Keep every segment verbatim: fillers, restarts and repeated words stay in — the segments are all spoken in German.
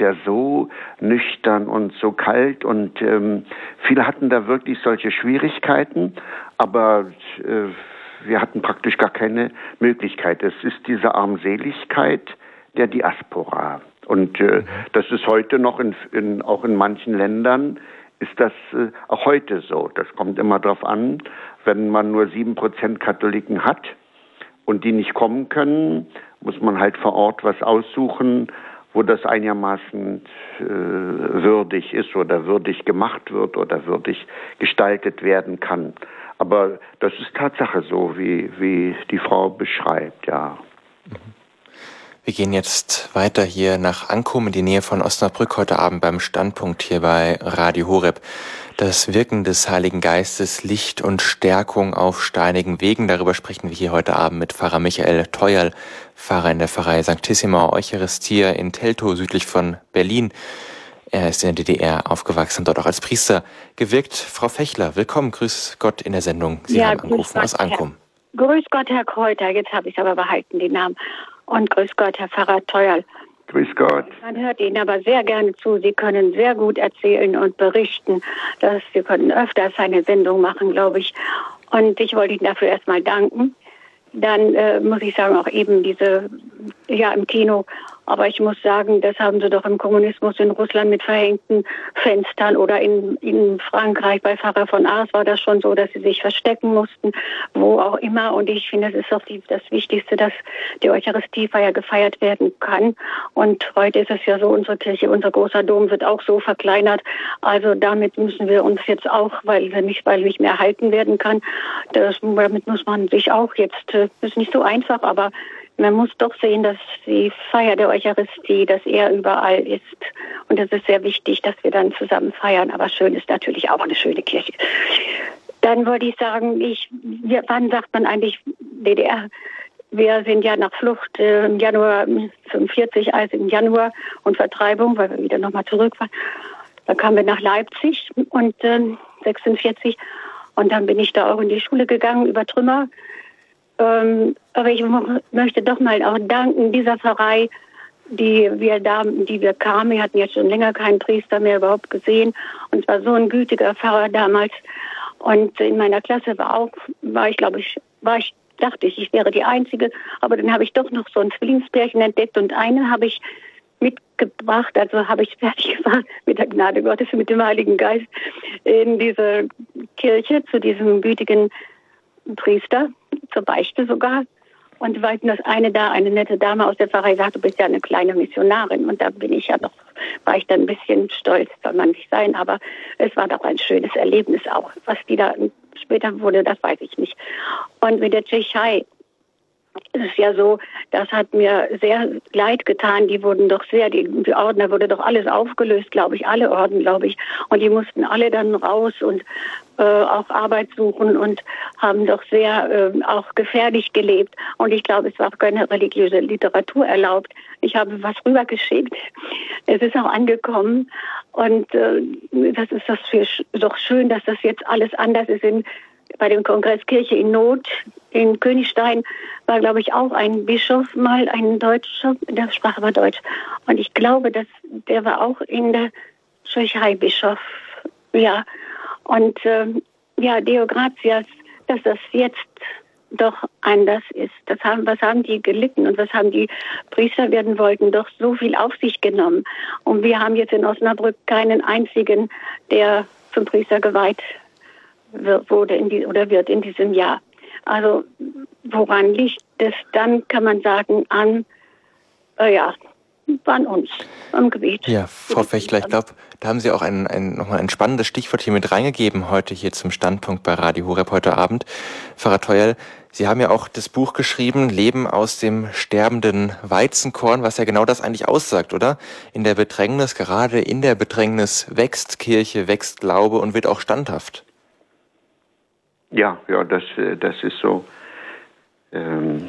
ja so nüchtern und so kalt und ähm, viele hatten da wirklich solche Schwierigkeiten, aber äh, wir hatten praktisch gar keine Möglichkeit. Es ist diese Armseligkeit der Diaspora. Und äh, das ist heute noch, in, in, auch in manchen Ländern, ist das äh, auch heute so. Das kommt immer darauf an, wenn man nur sieben Prozent Katholiken hat und die nicht kommen können, muss man halt vor Ort was aussuchen, wo das einigermaßen äh, würdig ist oder würdig gemacht wird oder würdig gestaltet werden kann. Aber das ist Tatsache so, wie, wie die Frau beschreibt, ja. Wir gehen jetzt weiter hier nach Ankum in die Nähe von Osnabrück heute Abend beim Standpunkt hier bei Radio Horeb. Das Wirken des Heiligen Geistes, Licht und Stärkung auf steinigen Wegen. Darüber sprechen wir hier heute Abend mit Pfarrer Michael Theuerl, Pfarrer in der Pfarrei Sanctissima Eucharistia in Teltow, südlich von Berlin. Er ist in der D D R aufgewachsen, dort auch als Priester gewirkt. Frau Fechler, willkommen, grüß Gott in der Sendung. Sie ja, haben angerufen Gott, aus Ankum. Herr, grüß Gott, Herr Kräuter, jetzt habe ich es aber behalten, den Namen. Und grüß Gott, Herr Pfarrer Theuerl. Grüß Gott. Man hört Ihnen aber sehr gerne zu. Sie können sehr gut erzählen und berichten. Dass Sie können öfters eine Sendung machen, glaube ich. Und ich wollte Ihnen dafür erstmal danken. Dann äh, muss ich sagen, auch eben diese, ja, im Kino. Aber ich muss sagen, das haben sie doch im Kommunismus in Russland mit verhängten Fenstern oder in, in Frankreich bei Pfarrer von Ars war das schon so, dass sie sich verstecken mussten, wo auch immer. Und ich finde, das ist doch die, das Wichtigste, dass die Eucharistiefeier gefeiert werden kann. Und heute ist es ja so, unsere Kirche, unser großer Dom wird auch so verkleinert. Also damit müssen wir uns jetzt auch, weil wir nicht, weil nicht mehr halten werden kann, das, damit muss man sich auch jetzt, das ist nicht so einfach, aber man muss doch sehen, dass die Feier der Eucharistie, dass er überall ist. Und es ist sehr wichtig, dass wir dann zusammen feiern. Aber schön ist natürlich auch eine schöne Kirche. Dann wollte ich sagen, ich, wann sagt man eigentlich D D R? Wir sind ja nach Flucht äh, im Januar fünfundvierzig, also im Januar und Vertreibung, weil wir wieder nochmal zurück waren. Dann kamen wir nach Leipzig und äh, sechsundvierzig. Und dann bin ich da auch in die Schule gegangen über Trümmer. Ähm, aber ich möchte doch mal auch danken dieser Pfarrei, die wir da, die wir kamen. Wir hatten jetzt schon länger keinen Priester mehr überhaupt gesehen. Und es war so ein gütiger Pfarrer damals. Und in meiner Klasse war auch, war ich glaube ich, war ich, dachte ich, ich wäre die Einzige. Aber dann habe ich doch noch so ein Zwillingspärchen entdeckt und eine habe ich mitgebracht, also habe ich fertig gemacht mit der Gnade Gottes, mit dem Heiligen Geist in diese Kirche zu diesem gütigen Priester, zur Beichte sogar. Und weil das eine da, eine nette Dame aus der Pfarrei sagte, du bist ja eine kleine Missionarin. Und da bin ich ja doch, war ich dann ein bisschen stolz, soll man nicht sein. Aber es war doch ein schönes Erlebnis auch. Was die da später wurde, das weiß ich nicht. Und mit der Tschechei, es ist ja so, das hat mir sehr leid getan. Die wurden doch sehr, die, die Orden, da wurde doch alles aufgelöst, glaube ich, alle Orden, glaube ich. Und die mussten alle dann raus und äh, auch Arbeit suchen und haben doch sehr äh, auch gefährlich gelebt. Und ich glaube, es war auch keine religiöse Literatur erlaubt. Ich habe was rübergeschickt. Es ist auch angekommen. Und äh, das ist das für, doch schön, dass das jetzt alles anders ist. In, bei dem Kongress Kirche in Not in Königstein war, glaube ich, auch ein Bischof mal, ein Deutscher, der sprach aber Deutsch. Und ich glaube, dass der war auch in der Tschechei Bischof. Ja. Und äh, ja, Deo Gratias, dass das jetzt doch anders ist. Das haben, was haben die gelitten und was haben die Priester werden wollten, doch so viel auf sich genommen. Und wir haben jetzt in Osnabrück keinen einzigen, der zum Priester geweiht wurde in die, oder wird in diesem Jahr. Also woran liegt es? Dann kann man sagen an, äh, ja, an uns, am Gebet. Ja, Frau Fechler, ich glaube, da haben Sie auch ein, ein, nochmal ein spannendes Stichwort hier mit reingegeben heute hier zum Standpunkt bei Radio Horeb heute Abend. Pfarrer Theuerl, Sie haben ja auch das Buch geschrieben, Leben aus dem sterbenden Weizenkorn, was ja genau das eigentlich aussagt, oder? In der Bedrängnis, gerade in der Bedrängnis wächst Kirche, wächst Glaube und wird auch standhaft. Ja, ja, das, das ist so. Ähm,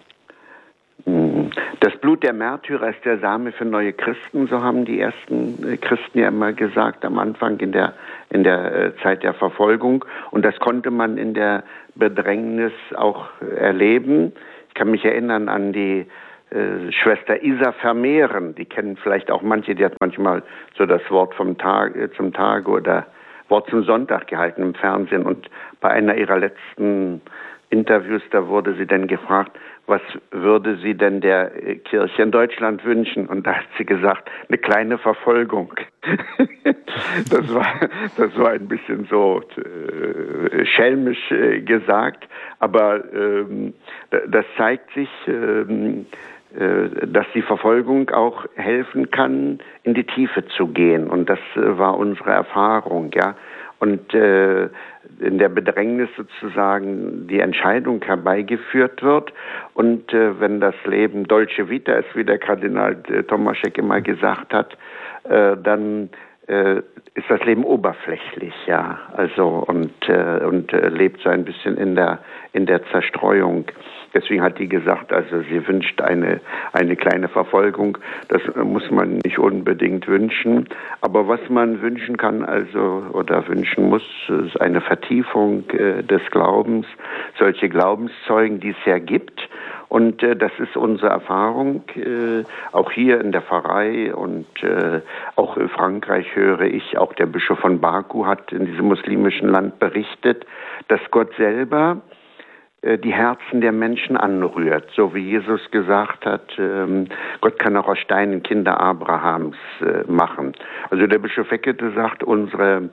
das Blut der Märtyrer ist der Same für neue Christen, so haben die ersten Christen ja immer gesagt am Anfang in der, in der Zeit der Verfolgung. Und das konnte man in der Bedrängnis auch erleben. Ich kann mich erinnern an die äh, Schwester Isa Vermehren, die kennen vielleicht auch manche, die hat manchmal so das Wort vom Tag äh, zum Tage oder Wort zum Sonntag gehalten im Fernsehen, und bei einer ihrer letzten Interviews, da wurde sie dann gefragt, was würde sie denn der Kirche in Deutschland wünschen? Und da hat sie gesagt, eine kleine Verfolgung. das war, das war ein bisschen so äh, schelmisch äh, gesagt, aber ähm, das zeigt sich, ähm, äh, dass die Verfolgung auch helfen kann, in die Tiefe zu gehen. Und das äh, war unsere Erfahrung, ja. Und äh, in der Bedrängnis sozusagen die Entscheidung herbeigeführt wird. Und äh, wenn das Leben Dolce Vita ist, wie der Kardinal äh, Tomašek immer gesagt hat, äh, dann äh, ist das Leben oberflächlich, ja. Also und äh, und äh, lebt so ein bisschen in der in der Zerstreuung. Deswegen hat die gesagt, also sie wünscht eine eine kleine Verfolgung. Das muss man nicht unbedingt wünschen. Aber was man wünschen kann, also oder wünschen muss, ist eine Vertiefung äh, des Glaubens, solche Glaubenszeugen, die es ja gibt. Und äh, das ist unsere Erfahrung, äh, auch hier in der Pfarrei und äh, auch in Frankreich höre ich, auch der Bischof von Baku hat in diesem muslimischen Land berichtet, dass Gott selber äh, die Herzen der Menschen anrührt, so wie Jesus gesagt hat, ähm, Gott kann auch aus Steinen Kinder Abrahams äh, machen. Also der Bischof Eckete sagt, unsere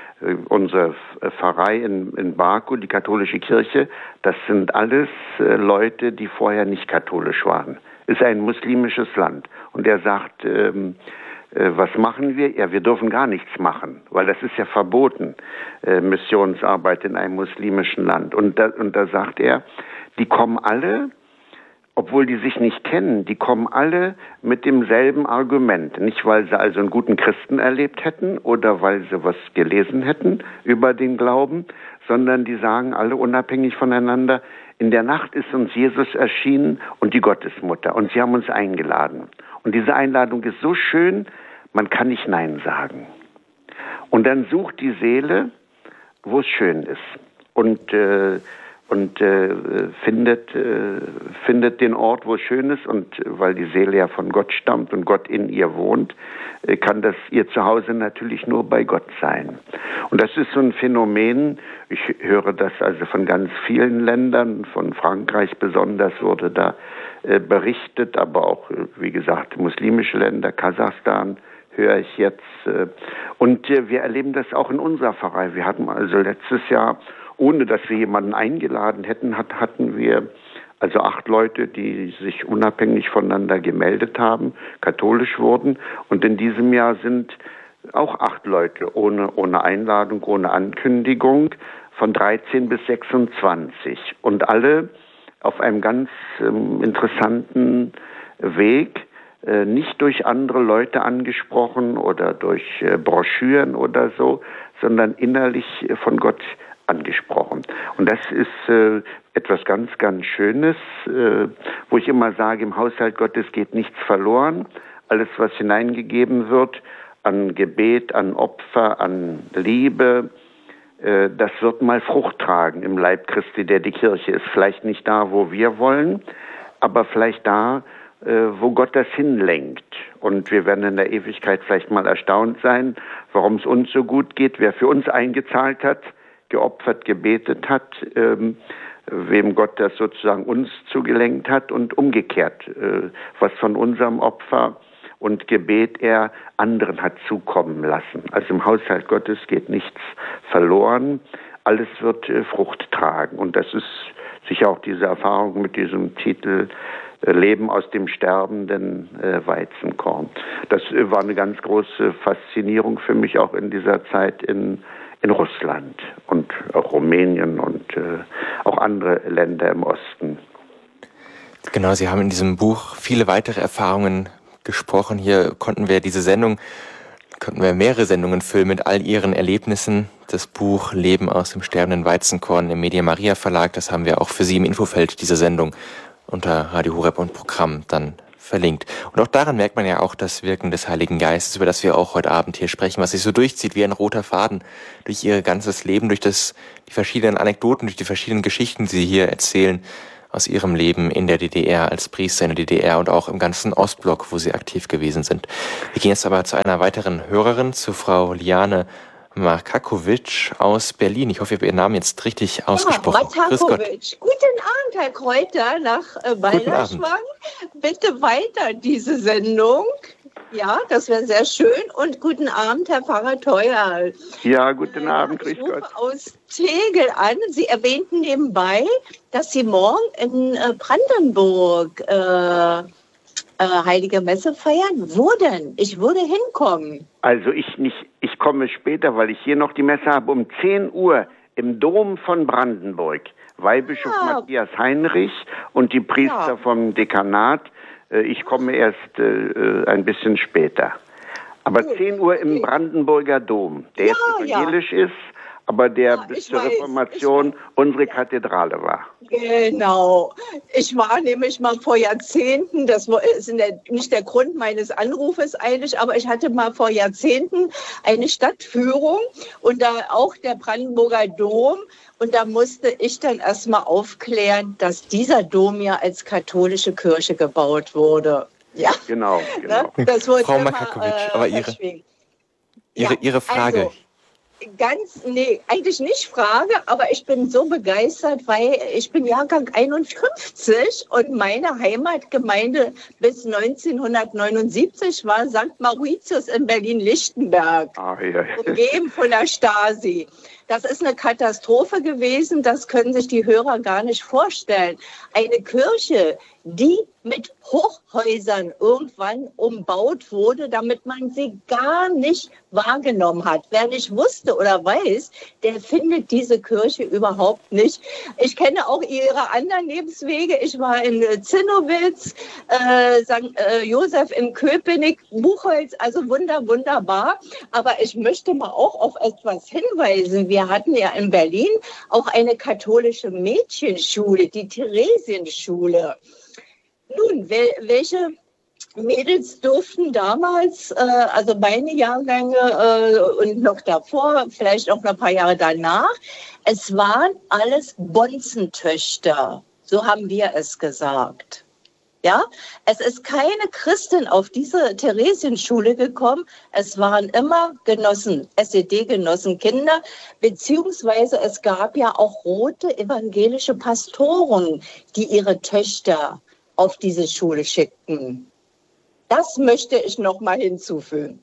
Unsere Pfarrei in, in Baku, die katholische Kirche, das sind alles äh, Leute, die vorher nicht katholisch waren. Ist ein muslimisches Land. Und er sagt, ähm, äh, was machen wir? Ja, wir dürfen gar nichts machen, weil das ist ja verboten, äh, Missionsarbeit in einem muslimischen Land. Und da, und da sagt er, die kommen alle, obwohl die sich nicht kennen, die kommen alle mit demselben Argument. Nicht, weil sie also einen guten Christen erlebt hätten oder weil sie was gelesen hätten über den Glauben, sondern die sagen alle unabhängig voneinander, in der Nacht ist uns Jesus erschienen und die Gottesmutter und sie haben uns eingeladen. Und diese Einladung ist so schön, man kann nicht Nein sagen. Und dann sucht die Seele, wo es schön ist. Und äh, und äh, findet äh, findet den Ort, wo es schön ist, und äh, weil die Seele ja von Gott stammt und Gott in ihr wohnt, äh, kann das ihr Zuhause natürlich nur bei Gott sein. Und das ist so ein Phänomen, ich höre das also von ganz vielen Ländern, von Frankreich besonders wurde da äh, berichtet, aber auch, äh, wie gesagt, muslimische Länder, Kasachstan, höre ich jetzt. Äh, und äh, wir erleben das auch in unserer Pfarrei. Wir hatten also letztes Jahr, ohne dass wir jemanden eingeladen hätten, hat, hatten wir also acht Leute, die sich unabhängig voneinander gemeldet haben, katholisch wurden. Und in diesem Jahr sind auch acht Leute ohne, ohne Einladung, ohne Ankündigung, von dreizehn bis sechsundzwanzig. Und alle auf einem ganz ähm, interessanten Weg, äh, nicht durch andere Leute angesprochen oder durch äh, Broschüren oder so, sondern innerlich äh, von Gott angesprochen. Und das ist äh, etwas ganz, ganz Schönes, äh, wo ich immer sage, im Haushalt Gottes geht nichts verloren. Alles, was hineingegeben wird an Gebet, an Opfer, an Liebe, äh, das wird mal Frucht tragen im Leib Christi, der die Kirche ist. Vielleicht nicht da, wo wir wollen, aber vielleicht da, äh, wo Gott das hinlenkt. Und wir werden in der Ewigkeit vielleicht mal erstaunt sein, warum es uns so gut geht, wer für uns eingezahlt hat, geopfert, gebetet hat, ähm, wem Gott das sozusagen uns zugelenkt hat und umgekehrt, äh, was von unserem Opfer und Gebet er anderen hat zukommen lassen. Also im Haushalt Gottes geht nichts verloren, alles wird äh, Frucht tragen. Und das ist sicher auch diese Erfahrung mit diesem Titel äh, Leben aus dem sterbenden äh, Weizenkorn. Das äh, war eine ganz große Faszinierung für mich auch in dieser Zeit in in Russland und auch Rumänien und äh, auch andere Länder im Osten. Genau, Sie haben in diesem Buch viele weitere Erfahrungen gesprochen. Hier konnten wir diese Sendung, konnten wir mehrere Sendungen füllen mit all Ihren Erlebnissen. Das Buch Leben aus dem sterbenden Weizenkorn im Media Maria Verlag, das haben wir auch für Sie im Infofeld dieser Sendung unter Radio Horeb und Programm dann verlinkt. Und auch daran merkt man ja auch das Wirken des Heiligen Geistes, über das wir auch heute Abend hier sprechen, was sich so durchzieht wie ein roter Faden durch Ihr ganzes Leben, durch das, die verschiedenen Anekdoten, durch die verschiedenen Geschichten, die Sie hier erzählen, aus Ihrem Leben in der D D R, als Priester in der D D R und auch im ganzen Ostblock, wo Sie aktiv gewesen sind. Wir gehen jetzt aber zu einer weiteren Hörerin, zu Frau Liane Markakowitsch aus Berlin. Ich hoffe, ich habe Ihren Namen jetzt richtig ausgesprochen. Ja, Markakowitsch. Guten Abend, Herr Kräuter, nach äh, Balderschwang. Bitte weiter diese Sendung. Ja, das wäre sehr schön. Und guten Abend, Herr Pfarrer Theuerl. Ja, guten Abend, grüß Gott. Ich rufe aus Tegel an. Sie erwähnten nebenbei, dass Sie morgen in äh, Brandenburg äh, äh, Heilige Messe feiern. Wo denn? Ich würde hinkommen. Also ich nicht, ich komme später, weil ich hier noch die Messe habe, um zehn Uhr im Dom von Brandenburg. Weihbischof Ja. Matthias Heinrich und die Priester Ja. vom Dekanat. Ich komme erst äh, ein bisschen später. Aber Gut. zehn Uhr im Brandenburger Dom, der Ja, jetzt evangelisch ist, aber der Ja, bis ich zur weiß, Reformation ich weiß. unsere Kathedrale war. Genau. Ich war nämlich mal vor Jahrzehnten, das war- ist in der, nicht der Grund meines Anrufes eigentlich, aber ich hatte mal vor Jahrzehnten eine Stadtführung und da auch der Brandenburger Dom. Und da musste ich dann erstmal aufklären, dass dieser Dom ja als katholische Kirche gebaut wurde. Ja, Genau, genau. ne? Das wurde Frau immer, Markakowitsch, äh, aber Ihre- verschwiegen. Ihre, Ja, Ihre Frage. Also, ganz, nee, eigentlich nicht Frage, aber ich bin so begeistert, weil ich bin Jahrgang einundfünfzig und meine Heimatgemeinde bis neunzehnhundertneunundsiebzig war Sankt Mauritius in Berlin-Lichtenberg, Ah, ja. umgeben von der Stasi. Das ist eine Katastrophe gewesen, das können sich die Hörer gar nicht vorstellen. Eine Kirche, die mit Hochhäusern irgendwann umbaut wurde, damit man sie gar nicht wahrgenommen hat. Wer nicht wusste oder weiß, der findet diese Kirche überhaupt nicht. Ich kenne auch ihre anderen Lebenswege. Ich war in Zinnowitz, äh, Sankt äh, Josef in Köpenick, Buchholz, also wunder, wunderbar. Aber ich möchte mal auch auf etwas hinweisen. Wir hatten ja in Berlin auch eine katholische Mädchenschule, die Theresienschule. Nun, wel- welche Mädels durften damals, äh, also meine Jahrgänge äh, und noch davor, vielleicht auch noch ein paar Jahre danach, es waren alles Bonzentöchter, so haben wir es gesagt. Ja, es ist keine Christin auf diese Theresienschule gekommen. Es waren immer Genossen, S E D-Genossen-Kinder, beziehungsweise es gab ja auch rote evangelische Pastoren, die ihre Töchter auf diese Schule schickten. Das möchte ich noch mal hinzufügen.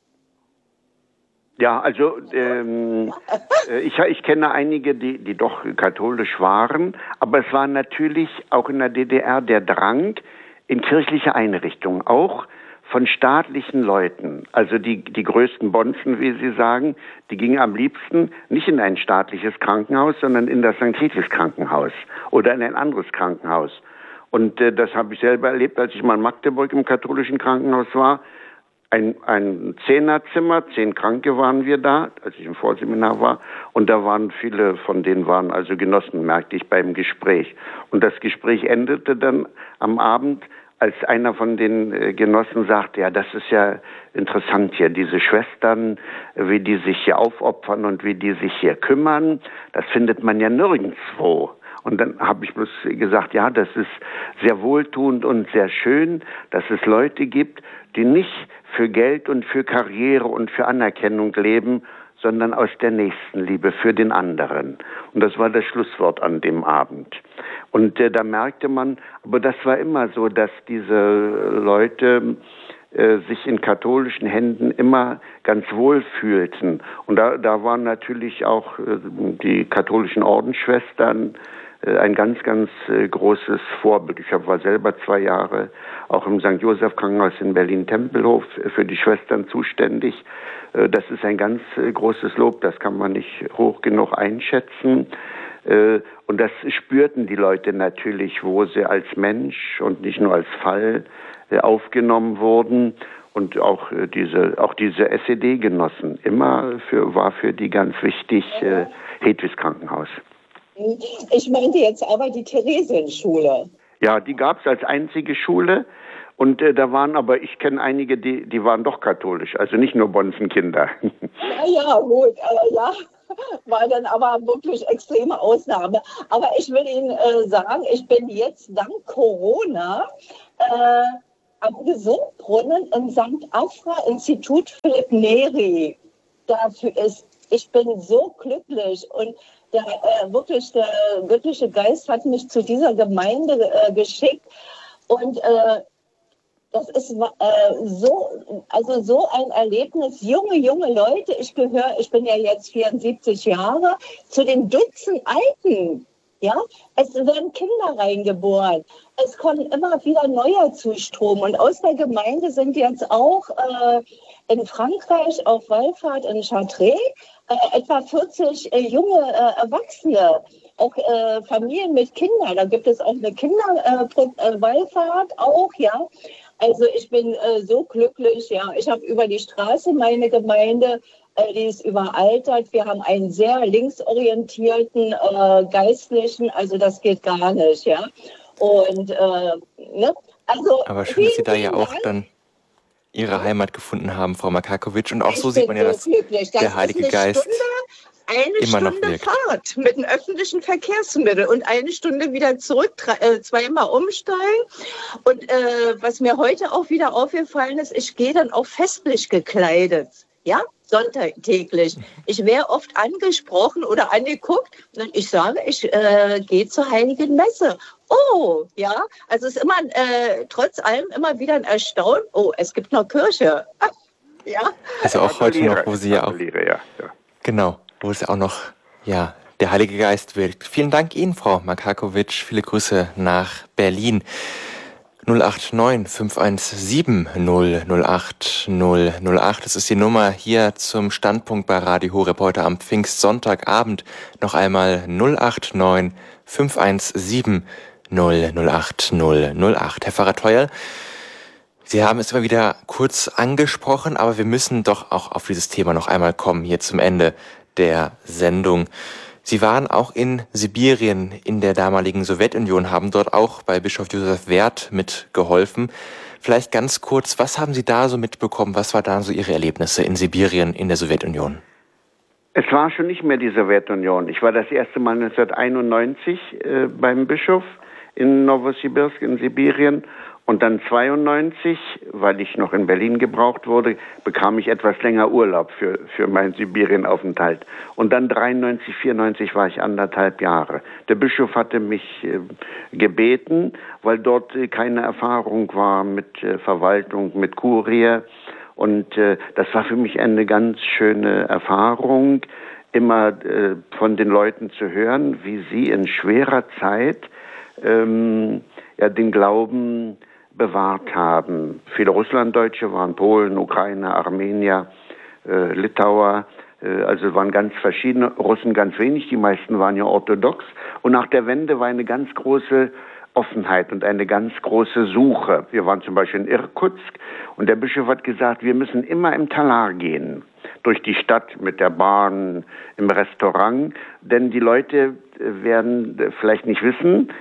Ja, also ähm, äh, ich, ich kenne einige, die, die doch katholisch waren, aber es war natürlich auch in der D D R der Drang in kirchliche Einrichtungen, auch von staatlichen Leuten. Also die, die größten Bonzen, wie Sie sagen, die gingen am liebsten nicht in ein staatliches Krankenhaus, sondern in das Sankt Hedwigs Krankenhaus oder in ein anderes Krankenhaus. Und äh, das habe ich selber erlebt, als ich mal in Magdeburg im katholischen Krankenhaus war. Ein, ein Zehnerzimmer, zehn Kranke waren wir da, als ich im Vorseminar war. Und da waren viele von denen waren also Genossen, merkte ich beim Gespräch. Und das Gespräch endete dann am Abend, als einer von den äh, Genossen sagte, ja, das ist ja interessant hier, diese Schwestern, wie die sich hier aufopfern und wie die sich hier kümmern, das findet man ja nirgendwo. Und dann habe ich bloß gesagt, ja, das ist sehr wohltuend und sehr schön, dass es Leute gibt, die nicht für Geld und für Karriere und für Anerkennung leben, sondern aus der Nächstenliebe für den anderen. Und das war das Schlusswort an dem Abend. Und äh, da merkte man, aber das war immer so, dass diese Leute äh, sich in katholischen Händen immer ganz wohl fühlten. Und da, da waren natürlich auch äh, die katholischen Ordensschwestern äh, ein ganz, ganz äh, großes Vorbild. Ich hab, war selber zwei Jahre auch im Sankt Josef Krankenhaus in Berlin-Tempelhof für die Schwestern zuständig. Äh, das ist ein ganz äh, großes Lob, das kann man nicht hoch genug einschätzen. Äh, und das spürten die Leute natürlich, wo sie als Mensch und nicht nur als Fall äh, aufgenommen wurden. Und auch äh, diese, auch diese S E D-Genossen, immer für, war für die ganz wichtig, äh, Hedwigs Krankenhaus. Ich meinte jetzt aber die Theresienschule. Ja, die gab es als einzige Schule. Und äh, da waren aber, ich kenne einige, die, die waren doch katholisch, also nicht nur Bonzenkinder. Ja, ja, gut, aber ja. war dann aber wirklich extreme Ausnahme. Aber ich will Ihnen äh, sagen, ich bin jetzt dank Corona äh, am Gesundbrunnen im Sankt Afra Institut Philipp Neri. Dafür ist, ich bin so glücklich und der, äh, wirklich der göttliche Geist hat mich zu dieser Gemeinde äh, geschickt und äh, das ist äh, so, also so ein Erlebnis. Junge, junge Leute, ich gehöre, ich bin ja jetzt vierundsiebzig Jahre, zu den Dutzend Alten. Ja, es werden Kinder reingeboren. Es kommen immer wieder neue Zustrom. Und aus der Gemeinde sind jetzt auch äh, in Frankreich auf Wallfahrt in Chartres äh, etwa vierzig äh, junge äh, Erwachsene, auch äh, Familien mit Kindern. Da gibt es auch eine Kinderwallfahrt äh, auch, ja. Also ich bin äh, so glücklich, ja. Ich habe über die Straße meine Gemeinde, äh, die ist überaltert. Wir haben einen sehr linksorientierten äh, Geistlichen, also das geht gar nicht, ja. Und äh, ne, also aber schön, dass Sie da ja auch dann Ihre Heimat gefunden haben, Frau Makakowitsch. Und auch so sieht man ja, dass der Heilige Geist eine immer Stunde noch wirkt. Fahrt mit einem öffentlichen Verkehrsmittel und eine Stunde wieder zurück, äh, zweimal umsteigen. Und äh, was mir heute auch wieder aufgefallen ist, ich gehe dann auch festlich gekleidet, ja, sonntäglich. Ich werde oft angesprochen oder angeguckt und ich sage, ich äh, gehe zur Heiligen Messe. Oh, ja, also es ist immer, äh, trotz allem immer wieder ein Erstaunen. Oh, es gibt noch Kirche. Ja. Also auch heute noch, wo Sie ja auch, ja, ja. genau, wo es auch noch, ja, der Heilige Geist wirkt. Vielen Dank Ihnen, Frau Makakowitsch. Viele Grüße nach Berlin. null acht neun fünf eins sieben null null acht null null acht. Das ist die Nummer hier zum Standpunkt bei Radio Horeb heute am Pfingstsonntagabend. Noch einmal null acht neun fünf eins sieben null null acht null null acht. Herr Pfarrer Theuerl, Sie haben es immer wieder kurz angesprochen, aber wir müssen doch auch auf dieses Thema noch einmal kommen, hier zum Ende der Sendung. Sie waren auch in Sibirien in der damaligen Sowjetunion, haben dort auch bei Bischof Josef Werth mitgeholfen. Vielleicht ganz kurz, was haben Sie da so mitbekommen? Was waren da so Ihre Erlebnisse in Sibirien in der Sowjetunion? Es war schon nicht mehr die Sowjetunion. Ich war das erste Mal neunzehnhunderteinundneunzig äh, beim Bischof in Nowosibirsk in Sibirien. Und dann zweiundneunzig, weil ich noch in Berlin gebraucht wurde, bekam ich etwas länger Urlaub für, für meinen Sibirienaufenthalt. Und dann dreiundneunzig, vierundneunzig war ich anderthalb Jahre. Der Bischof hatte mich äh, gebeten, weil dort äh, keine Erfahrung war mit äh, Verwaltung, mit Kurie. Und äh, das war für mich eine ganz schöne Erfahrung, immer äh, von den Leuten zu hören, wie sie in schwerer Zeit ähm, ja, den Glauben bewahrt haben. Viele Russlanddeutsche waren Polen, Ukrainer, Armenier, äh, Litauer, äh, also waren ganz verschiedene, Russen ganz wenig, die meisten waren ja orthodox. Und nach der Wende war eine ganz große Offenheit und eine ganz große Suche. Wir waren zum Beispiel in Irkutsk und der Bischof hat gesagt, wir müssen immer im Talar gehen, durch die Stadt mit der Bahn, im Restaurant, denn die Leute werden vielleicht nicht wissen,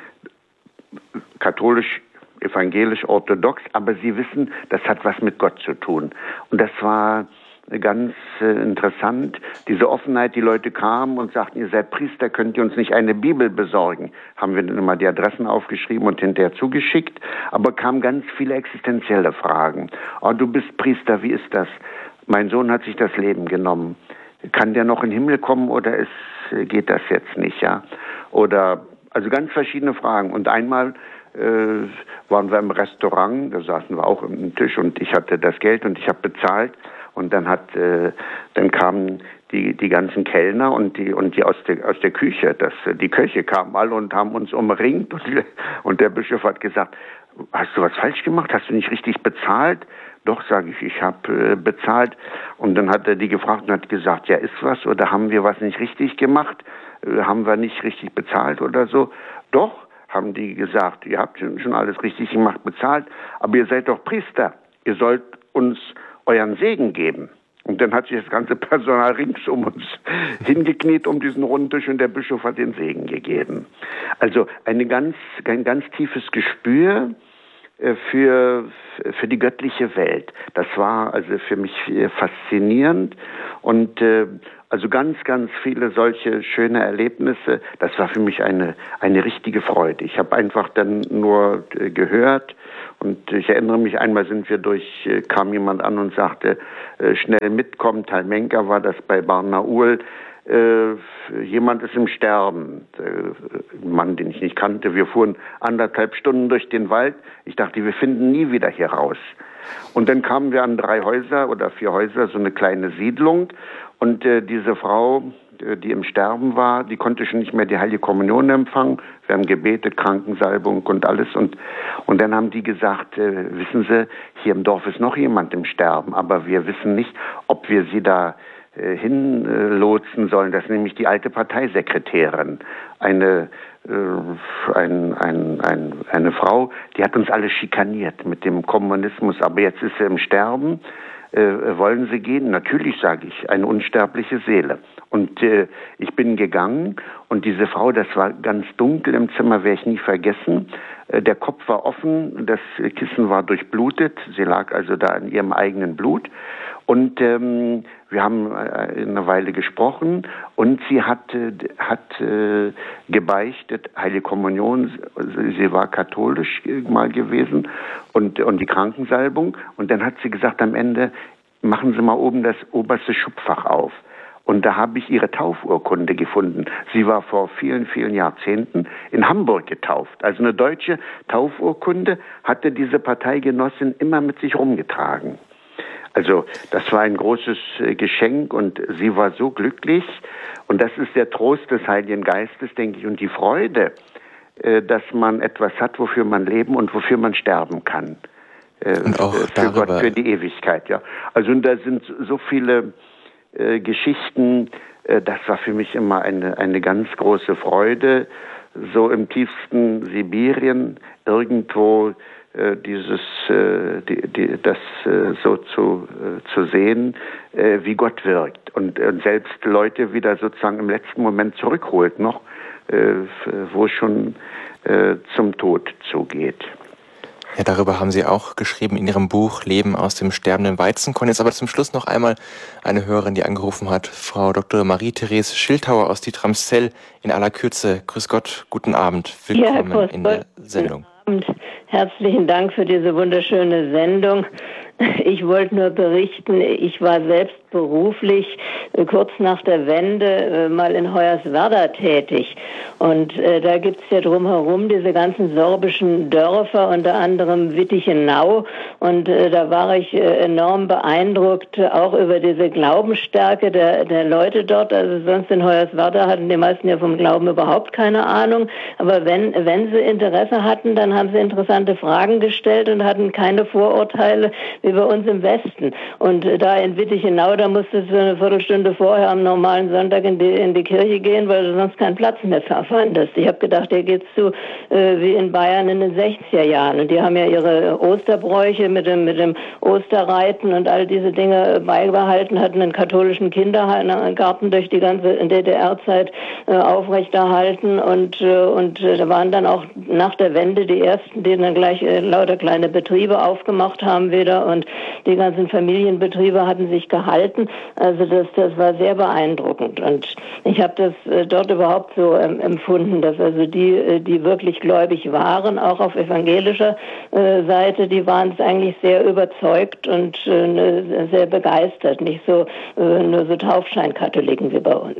katholisch, evangelisch, orthodox, aber sie wissen, das hat was mit Gott zu tun. Und das war ganz äh, interessant, diese Offenheit, die Leute kamen und sagten, ihr seid Priester, könnt ihr uns nicht eine Bibel besorgen? Haben wir dann immer die Adressen aufgeschrieben und hinterher zugeschickt, aber kamen ganz viele existenzielle Fragen. Oh, du bist Priester, wie ist das? Mein Sohn hat sich das Leben genommen. Kann der noch in den Himmel kommen oder ist, geht das jetzt nicht, ja? Oder, also ganz verschiedene Fragen. Und einmal äh, waren wir im Restaurant, da saßen wir auch am Tisch und ich hatte das Geld und ich habe bezahlt und dann hat, äh, dann kamen die die ganzen Kellner und die und die aus der aus der Küche, das die Köche kamen alle und haben uns umringt und, und der Bischof hat gesagt, hast du was falsch gemacht? Hast du nicht richtig bezahlt? Doch, sage ich, ich habe äh, bezahlt. Und dann hat er die gefragt und hat gesagt, ja, ist was oder haben wir was nicht richtig gemacht? Äh, haben wir nicht richtig bezahlt oder so? Doch, haben die gesagt, ihr habt schon alles richtig gemacht, bezahlt, aber ihr seid doch Priester. Ihr sollt uns euren Segen geben. Und dann hat sich das ganze Personal rings um uns hingekniet um diesen runden Tisch und der Bischof hat den Segen gegeben. Also eine ganz, ein ganz tiefes Gespür für, für die göttliche Welt. Das war also für mich faszinierend und äh, also ganz, ganz viele solche schöne Erlebnisse. Das war für mich eine, eine richtige Freude. Ich habe einfach dann nur äh, gehört und ich erinnere mich, einmal sind wir durch, äh, kam jemand an und sagte, äh, schnell mitkommen, Talmenka war das bei Barnaul, äh, jemand ist im Sterben. Äh, ein Mann, den ich nicht kannte. Wir fuhren anderthalb Stunden durch den Wald. Ich dachte, wir finden nie wieder hier raus. Und dann kamen wir an drei Häuser oder vier Häuser, so eine kleine Siedlung. Und äh, diese Frau, äh, die im Sterben war, die konnte schon nicht mehr die Heilige Kommunion empfangen. Wir haben gebetet, Krankensalbung und alles. Und, und dann haben die gesagt, äh, wissen Sie, hier im Dorf ist noch jemand im Sterben, aber wir wissen nicht, ob wir sie da äh, hinlotsen sollen. Das ist nämlich die alte Parteisekretärin, eine äh, ein, ein, ein, eine Frau, die hat uns alle schikaniert mit dem Kommunismus, aber jetzt ist sie im Sterben. Äh, wollen Sie gehen? Natürlich, sage ich, eine unsterbliche Seele. Und äh, ich bin gegangen und diese Frau, das war ganz dunkel im Zimmer, werde ich nie vergessen. Äh, der Kopf war offen, das Kissen war durchblutet, sie lag also da in ihrem eigenen Blut. Und ähm, wir haben äh, eine Weile gesprochen und sie hat, äh, hat äh, gebeichtet, Heilige Kommunion, sie war katholisch äh, mal gewesen und, und die Krankensalbung. Und dann hat sie gesagt am Ende, machen Sie mal oben das oberste Schubfach auf. Und da habe ich ihre Taufurkunde gefunden. Sie war vor vielen, vielen Jahrzehnten in Hamburg getauft. Also eine deutsche Taufurkunde hatte diese Parteigenossin immer mit sich rumgetragen. Also das war ein großes äh, Geschenk und sie war so glücklich. Und das ist der Trost des Heiligen Geistes, denke ich, und die Freude, äh, dass man etwas hat, wofür man leben und wofür man sterben kann. Äh, und auch für darüber. Gott, für die Ewigkeit, ja. Also und da sind so viele äh, Geschichten. Äh, das war für mich immer eine, eine ganz große Freude. So im tiefsten Sibirien, irgendwo äh, dieses, äh, die, die, das äh, so zu, äh, zu sehen, äh, wie Gott wirkt und, und selbst Leute wieder sozusagen im letzten Moment zurückholt noch, äh, wo es schon äh, zum Tod zugeht. Ja, darüber haben Sie auch geschrieben in Ihrem Buch Leben aus dem sterbenden Weizenkorn. Jetzt aber zum Schluss noch einmal eine Hörerin, die angerufen hat, Frau Doktor Marie-Therese Schildhauer aus Dietramszell. In aller Kürze, grüß Gott, guten Abend, willkommen ja, in der Sendung. Guten Abend, herzlichen Dank für diese wunderschöne Sendung. Ich wollte nur berichten, ich war selbst beruflich äh, kurz nach der Wende äh, mal in Hoyerswerda tätig. Und äh, da gibt's ja drumherum diese ganzen sorbischen Dörfer, unter anderem Wittichenau. Und äh, da war ich äh, enorm beeindruckt, äh, auch über diese Glaubensstärke der, der Leute dort. Also sonst in Hoyerswerda hatten die meisten ja vom Glauben überhaupt keine Ahnung. Aber wenn, wenn sie Interesse hatten, dann haben sie interessante Fragen gestellt und hatten keine Vorurteile wie bei uns im Westen. Und äh, da in Wittichenau, da musstest du eine Viertelstunde vorher am normalen Sonntag in die, in die Kirche gehen, weil du sonst keinen Platz mehr fandest. Ich habe gedacht, hier geht's zu äh, wie in Bayern in den sechziger Jahren. Und die haben ja ihre Osterbräuche mit dem, mit dem Osterreiten und all diese Dinge beibehalten, hatten einen katholischen Kindergarten durch die ganze D D R-Zeit äh, aufrechterhalten. Und, äh, und äh, da waren dann auch nach der Wende die Ersten, die dann gleich äh, lauter kleine Betriebe aufgemacht haben wieder. Und die ganzen Familienbetriebe hatten sich gehalten. Also das, das war sehr beeindruckend. Und ich habe das äh, dort überhaupt so ähm, empfunden, dass also die, äh, die wirklich gläubig waren, auch auf evangelischer äh, Seite, die waren es eigentlich sehr überzeugt und äh, sehr begeistert. Nicht so äh, nur so Taufscheinkatholiken wie bei uns.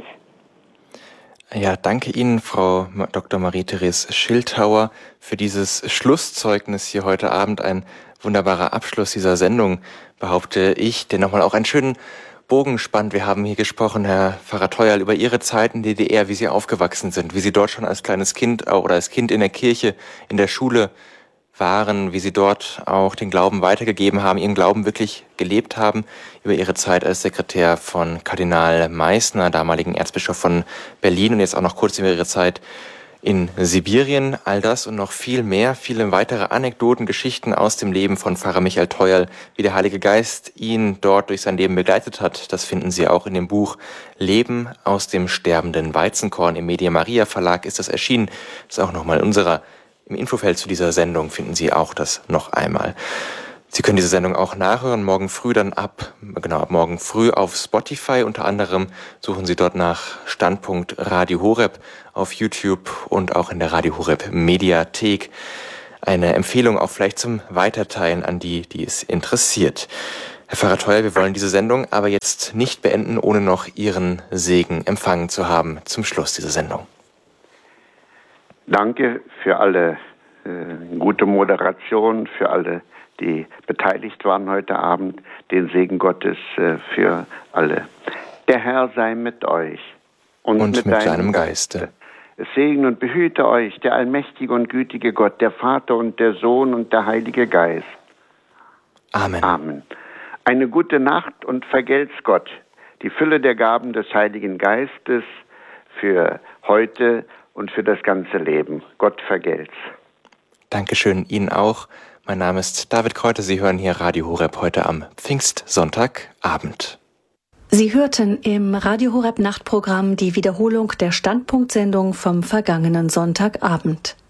Ja, danke Ihnen, Frau Doktor Marie-Therese Schildhauer, für dieses Schlusszeugnis hier heute Abend. Ein wunderbarer Abschluss dieser Sendung, behaupte ich, der nochmal auch einen schönen Bogen spannt. Wir haben hier gesprochen, Herr Pfarrer Theuerl, über Ihre Zeit in der D D R, wie Sie aufgewachsen sind, wie Sie dort schon als kleines Kind oder als Kind in der Kirche, in der Schule waren, wie Sie dort auch den Glauben weitergegeben haben, Ihren Glauben wirklich gelebt haben, über Ihre Zeit als Sekretär von Kardinal Meissner, damaligen Erzbischof von Berlin, und jetzt auch noch kurz über Ihre Zeit in Sibirien. All das und noch viel mehr, viele weitere Anekdoten, Geschichten aus dem Leben von Pfarrer Michael Theuerl, wie der Heilige Geist ihn dort durch sein Leben begleitet hat. Das finden Sie auch in dem Buch Leben aus dem sterbenden Weizenkorn. Im Media Maria Verlag ist das erschienen. Das ist auch nochmal in unserer Im Infofeld zu dieser Sendung finden Sie auch das noch einmal. Sie können diese Sendung auch nachhören, morgen früh dann ab, genau, ab morgen früh auf Spotify unter anderem. Suchen Sie dort nach Standpunkt Radio Horeb auf YouTube und auch in der Radio Horeb Mediathek. Eine Empfehlung auch vielleicht zum Weiterteilen an die, die es interessiert. Herr Pfarrer Theuer, wir wollen diese Sendung aber jetzt nicht beenden, ohne noch Ihren Segen empfangen zu haben zum Schluss dieser Sendung. Danke für alle äh, gute Moderation, für alle, die beteiligt waren heute Abend, den Segen Gottes äh, für alle. Der Herr sei mit euch und, und mit, mit deinem Geiste. Geiste. Es segne und behüte euch der allmächtige und gütige Gott, der Vater und der Sohn und der Heilige Geist. Amen. Amen. Eine gute Nacht und vergelt's Gott die Fülle der Gaben des Heiligen Geistes für heute und für das ganze Leben. Gott vergelt's. Dankeschön, Ihnen auch. Mein Name ist David Kräuter. Sie hören hier Radio Horeb heute am Pfingstsonntagabend. Sie hörten im Radio Horeb Nachtprogramm die Wiederholung der Standpunktsendung vom vergangenen Sonntagabend.